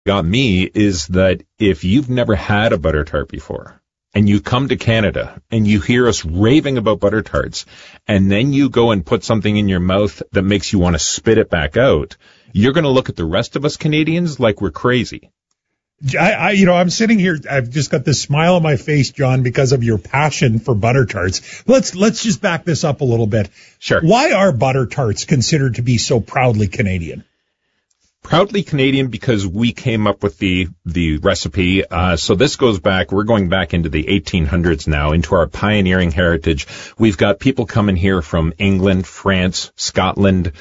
got me is that if you've never had a butter tart before, and you come to Canada and you hear us raving about butter tarts, and then you go and put something in your mouth that makes you want to spit it back out, you're going to look at the rest of us Canadians like we're crazy. I'm sitting here, I've just got this smile on my face, John, because of your passion for butter tarts. Let's just back this up a little bit. Sure. Why are butter tarts considered to be so proudly Canadian? Proudly Canadian because we came up with the recipe. So this goes back, we're going back into the 1800s now, into our pioneering heritage. We've got people coming here from England, France, Scotland,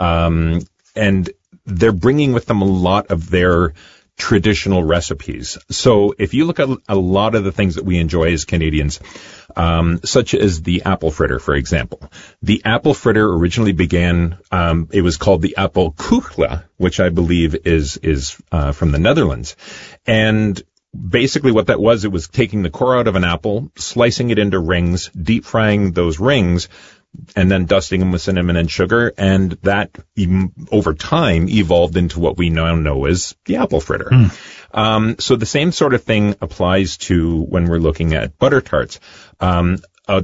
and they're bringing with them a lot of their traditional recipes. So if you look at a lot of the things that we enjoy as Canadians, such as the apple fritter, for example. The apple fritter originally began, it was called the appelkoekle, which I believe is from the Netherlands. And basically what that was, it was taking the core out of an apple, slicing it into rings, deep frying those rings, and then dusting them with cinnamon and sugar, and that over time evolved into what we now know as the apple fritter. So the same sort of thing applies to when we're looking at butter tarts. A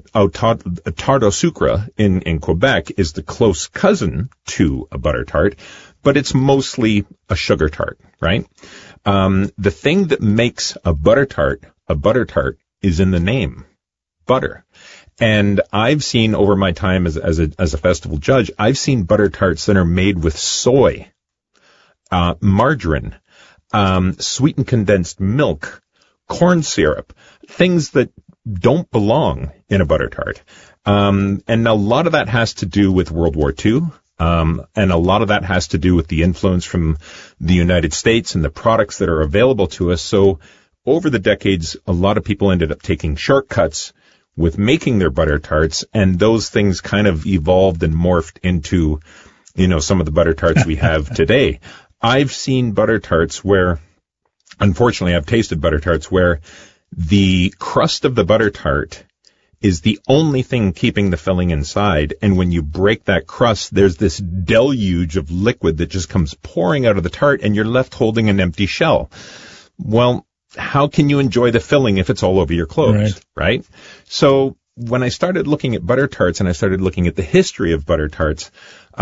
tarte au sucre in Quebec is the close cousin to a butter tart, but it's mostly a sugar tart, right? The thing that makes a butter tart is in the name, butter. And I've seen over my time as a festival judge, I've seen butter tarts that are made with soy, margarine, sweetened condensed milk, corn syrup, things that don't belong in a butter tart. And a lot of that has to do with World War II. And a lot of that has to do with the influence from the United States and the products that are available to us. So over the decades, a lot of people ended up taking shortcuts with making their butter tarts, and those things kind of evolved and morphed into, some of the butter tarts we have today. I've seen butter tarts where, unfortunately, I've tasted butter tarts where the crust of the butter tart is the only thing keeping the filling inside, and when you break that crust, there's this deluge of liquid that just comes pouring out of the tart, and you're left holding an empty shell. Well, how can you enjoy the filling if it's all over your clothes, right? So when I started looking at butter tarts and I started looking at the history of butter tarts,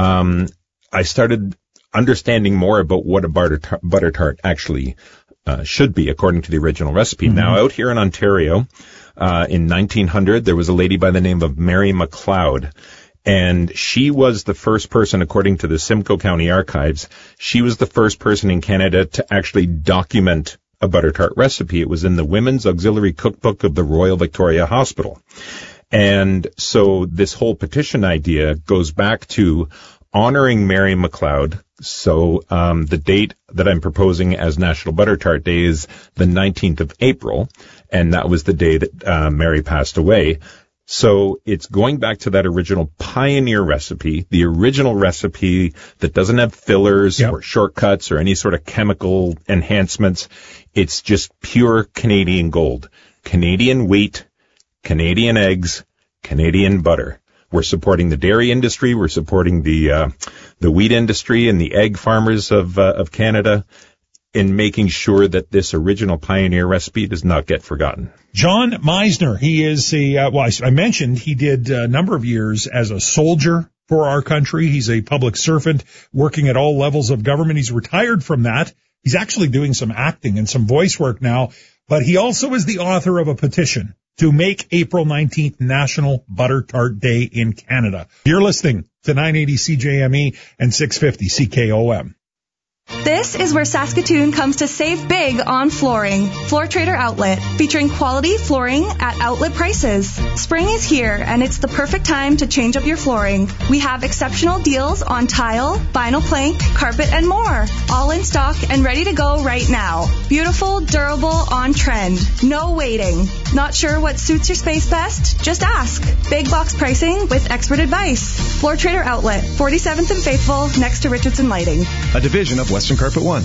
I started understanding more about what a butter tart actually should be according to the original recipe. Mm-hmm. Now, out here in Ontario, in 1900, there was a lady by the name of Mary McLeod. And she was the first person, according to the Simcoe County Archives, she was the first person in Canada to actually document a butter tart recipe. It was in the Women's Auxiliary Cookbook of the Royal Victoria Hospital. And so this whole petition idea goes back to honoring Mary McLeod. So the date that I'm proposing as National Butter Tart Day is the 19th of April, and that was the day that Mary passed away. So it's going back to that original pioneer recipe, the original recipe that doesn't have fillers or shortcuts or any sort of chemical enhancements. It's just pure Canadian gold. Canadian wheat, Canadian eggs, Canadian butter. We're supporting the dairy industry. We're supporting the wheat industry and the egg farmers of Canada in making sure that this original pioneer recipe does not get forgotten. John Meisner, he is I mentioned he did a number of years as a soldier for our country. He's a public servant working at all levels of government. He's retired from that. He's actually doing some acting and some voice work now, but he also is the author of a petition to make April 19th National Butter Tart Day in Canada. You're listening to 980 CJME and 650 CKOM. This is where Saskatoon comes to save big on flooring. Floor Trader Outlet, featuring quality flooring at outlet prices. Spring is here, and it's the perfect time to change up your flooring. We have exceptional deals on tile, vinyl plank, carpet, and more. All in stock and ready to go right now. Beautiful, durable, on trend. No waiting. Not sure what suits your space best? Just ask. Big box pricing with expert advice. Floor Trader Outlet, 47th and Faithful, next to Richardson Lighting. A division of Western Carpet One.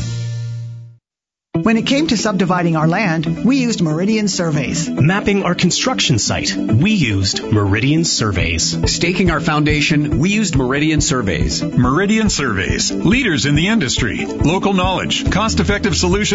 When it came to subdividing our land, we used Meridian Surveys. Mapping our construction site, we used Meridian Surveys. Staking our foundation, we used Meridian Surveys. Meridian Surveys, leaders in the industry, local knowledge, cost-effective solutions.